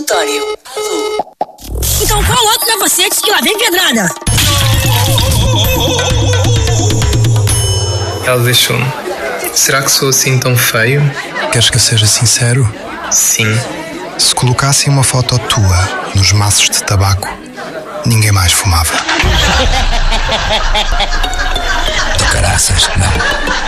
António. Então coloca o capacete que lá vem pedrada. Ela deixou-me. Será que sou assim tão feio? Queres que eu seja sincero? Sim. Se colocassem uma foto tua nos maços de tabaco, ninguém mais fumava. Do caraças, não.